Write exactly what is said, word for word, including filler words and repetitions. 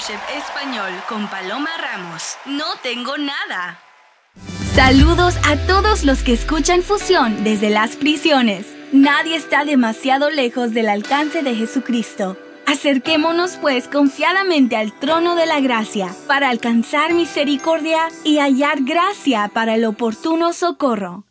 Fellowship Español con Paloma Ramos. No tengo nada. Saludos a todos los que escuchan Fusión desde las prisiones. Nadie está demasiado lejos del alcance de Jesucristo. Acerquémonos pues confiadamente al trono de la gracia para alcanzar misericordia y hallar gracia para el oportuno socorro.